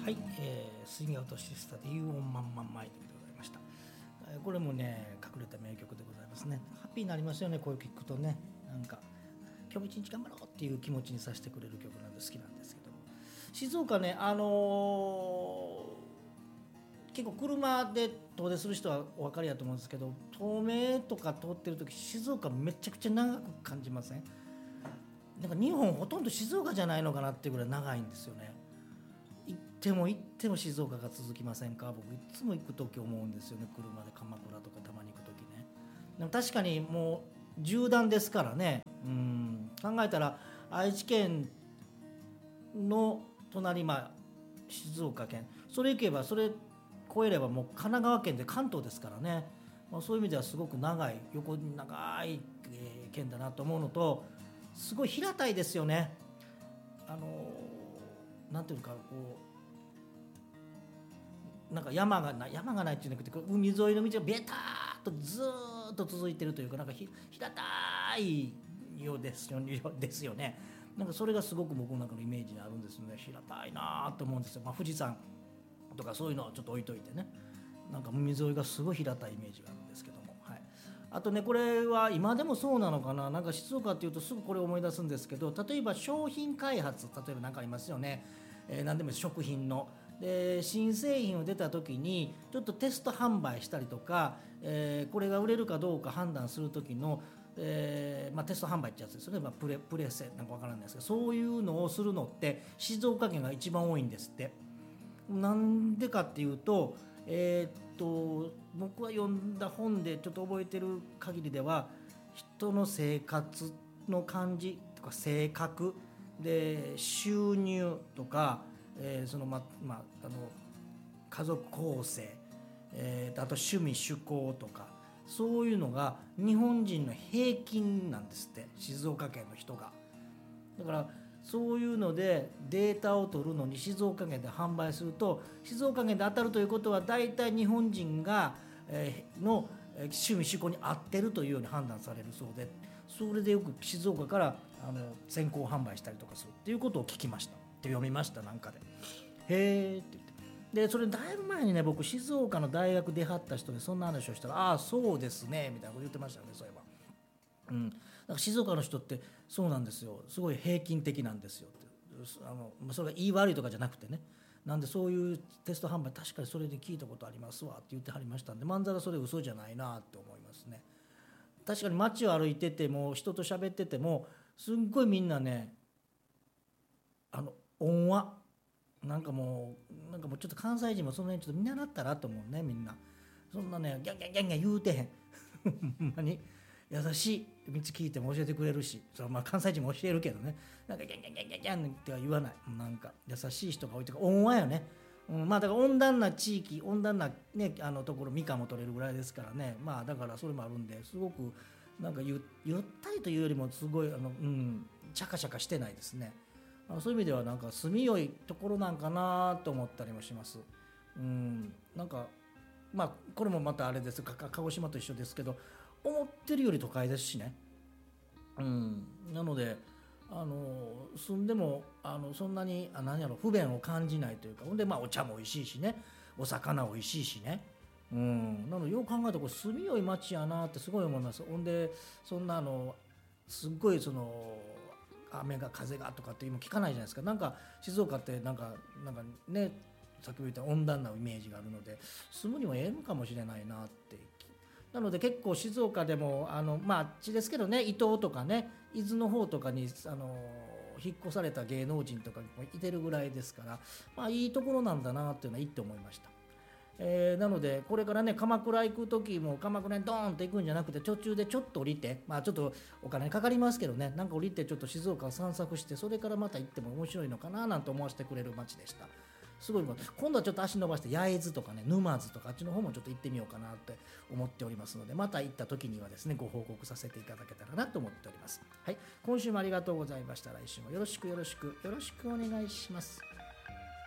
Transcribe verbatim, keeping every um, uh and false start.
はい、えー、スイングアウトシスターで You on Man Man My でございました。これもね隠れた名曲でございますね。ハッピーになりますよね、こういう曲とね。なんか今日も一日頑張ろうっていう気持ちにさせてくれる曲なんで好きなんですけども、静岡ね、あのー、結構車で遠出する人はお分かりやと思うんですけど、東名とか通ってる時静岡めちゃくちゃ長く感じません？なんか日本ほとんど静岡じゃないのかなっていうぐらい長いんですよね。行っても行っても静岡が続きませんか？僕いつも行く時思うんですよね。車で鎌倉とかたまに行く時ね。でも確かにもう縦断ですからね。うん、考えたら愛知県の隣、まあ静岡県、それ行けばそれ越えればもう神奈川県で関東ですからね。まあ、そういう意味ではすごく長い横に長い県だなと思うのと、すごい平たいですよね。あのなんていうかこうなんか山がない山がないっていうんじゃなくて、海沿いの道がベターっとずーっと続いてるというか、なんかひ平たいようですよですよね。なんかそれがすごく僕の中のイメージにあるんですね。平たいなと思うんですよ。まあ、富士山とかそういうのはちょっと置いといてね、なんか海沿いがすごい平たいイメージがあるんですけども、はい、あとね、これは今でもそうなのかな、なんか静岡っていうとすぐこれを思い出すんですけど、例えば商品開発、例えば何かありますよね、えー、何でも食品ので新製品を出た時にちょっとテスト販売したりとか、えー、これが売れるかどうか判断する時の、えーまあ、テスト販売ってやつですよね、まあ、プレプレセなんか分からないですけど、そういうのをするのって静岡県が一番多いんですって。なんでかっていうと、えー、っと僕が読んだ本でちょっと覚えてる限りでは、人の生活の感じとか性格で収入とか、えーそのままあ、あの家族構成、えー、あと趣味趣向とか、そういうのが日本人の平均なんですって、静岡県の人が。だからそういうのでデータを取るのに静岡県で販売すると、静岡県で当たるということは大体日本人が、えー、の趣味趣向に合ってるというように判断されるそうで、それでよく静岡からあの先行販売したりとかするっていうことを聞きましたって読みました、なんかで。へーって言って、でそれだいぶ前にね、僕静岡の大学出はった人にそんな話をしたら、ああそうですねみたいなこと言ってましたよね、そういえば。うん、だから静岡の人ってそうなんですよ、すごい平均的なんですよって、あのそれが言い悪いとかじゃなくてね、なんでそういうテスト販売確かにそれで聞いたことありますわって言ってはりましたんで、まんざらそれ嘘じゃないなって思いますね。確かに街を歩いてても人と喋っててもすっごいみんなね、あの温和、なんかもうなんかもうちょっと関西人もその辺ちょっと見習ったらと思うね、みんな。そんなねギャンギャンギャンギャン言うてへんほんまに優しい、道聞いても教えてくれるし、それはまあ関西人も教えるけどね、なんかギャンギャンギャンギャンギャンっては言わない、なんか優しい人が多いというか温和よね。うん、まあだから温暖な地域、温暖な、ね、あのところみかんも取れるぐらいですからね、まあだからそれもあるんで、すごくなんかゆゆったりというよりもすごいあの、うん、チャカチャカしてないですね。あのそういう意味ではなんか住みよいところなんかなと思ったりもします。うん、なんかまあこれもまたあれです、か鹿児島と一緒ですけど、思ってるより都会ですしね。うん、なのであの住んでもあのそんなにあ何やろ不便を感じないというか、ほんでまあお茶も美味しいしね、お魚美味しいしね。うん、なのでよう考えたらこれ住みよい街やなってすごい思います。ほんでそんなあのすっごいその雨が風がとかって今聞かないじゃないですか。なんか静岡ってなんかなんかね、さっきも言った温暖なイメージがあるので住むにはええのかもしれないなって。なので結構静岡でもあのまああっちですけどね、伊東とかね伊豆の方とかにあの引っ越された芸能人とかもいてるぐらいですから、まあいいところなんだなっていうのはいいって思いました。えーなのでこれからね鎌倉行く時も鎌倉にドーンと行くんじゃなくて、途中でちょっと降りて、まあちょっとお金かかりますけどね、なんか降りてちょっと静岡を散策して、それからまた行っても面白いのかななんて思わせてくれる街でした。すごい、今度はちょっと足伸ばして焼津とかね沼津とかあっちの方もちょっと行ってみようかなって思っておりますので、また行った時にはですねご報告させていただけたらなと思っております。はい、今週もありがとうございました。来週もよろしくよろしくよろしくお願いします。